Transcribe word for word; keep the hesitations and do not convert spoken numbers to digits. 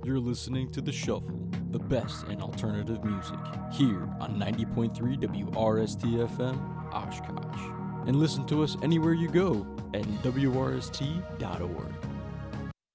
You're listening to The Shuffle, the best in alternative music, here on ninety point three W R S T F M, Oshkosh. And listen to us anywhere you go at W R S T dot org.